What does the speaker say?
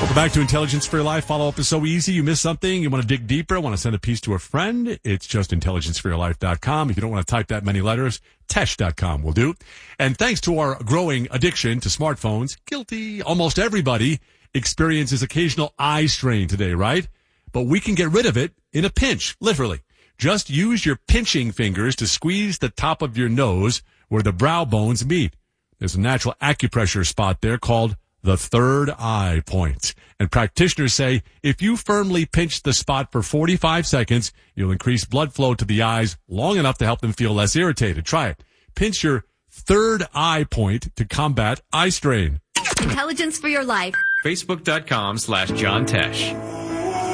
Welcome back to Intelligence for Your Life. Follow-up is so easy. You miss something, you want to dig deeper, want to send a piece to a friend, it's just intelligenceforyourlife.com. If you don't want to type that many letters, tesh.com will do. And thanks to our growing addiction to smartphones, guilty, almost everybody experiences occasional eye strain today, right? But we can get rid of it in a pinch, literally. Just use your pinching fingers to squeeze the top of your nose where the brow bones meet. There's a natural acupressure spot there called the third eye point. And practitioners say if you firmly pinch the spot for 45 seconds, you'll increase blood flow to the eyes long enough to help them feel less irritated. Try it. Pinch your third eye point to combat eye strain. Intelligence for Your Life. Facebook.com/John Tesh.